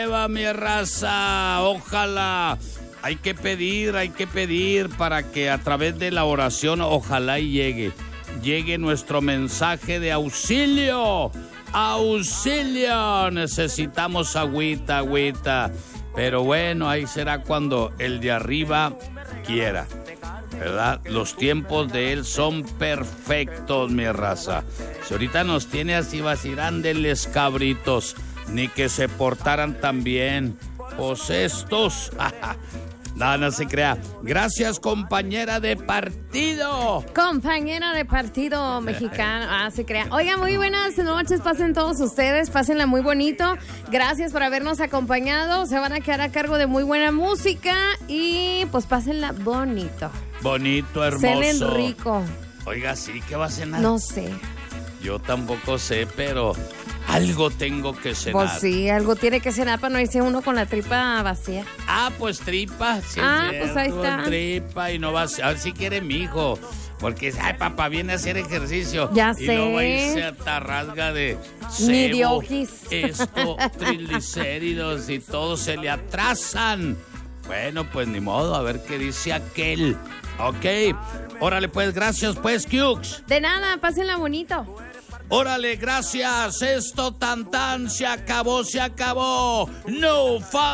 Mi raza, ojalá. Hay que pedir para que a través de la oración ojalá y llegue nuestro mensaje de auxilio. ¡Auxilio! Necesitamos agüita. Pero bueno, ahí será cuando el de arriba quiera, ¿verdad? Los tiempos de él son perfectos, mi raza. Si ahorita nos tiene así vacilándoles cabritos, ni que se portaran tan bien. Pues estos... No se crea. Gracias, compañera de partido. Compañera de partido mexicano. Se crea. Oiga, muy buenas noches. Pasen todos ustedes. Pásenla muy bonito. Gracias por habernos acompañado. Se van a quedar a cargo de muy buena música. Y pues pásenla bonito. Bonito, hermoso. Cenen rico. Oiga, sí, ¿qué va a cenar? No sé. Yo tampoco sé, pero algo tengo que cenar. Pues sí, algo tiene que cenar para no irse uno con la tripa vacía. Pues tripa. Sí, pues ahí está. Tripa y no va a ver si quiere mi hijo. Porque, papá viene a hacer ejercicio. Ya y sé. no va a irse a tarrasga de cebo. Ni de ojis. Esto, triglicéridos y todo se le atrasan. Bueno, pues ni modo, a ver qué dice aquel. Ok. Órale, pues, gracias, pues, Cukes. De nada, pásenla bonito. Órale, gracias. Esto tan se acabó. No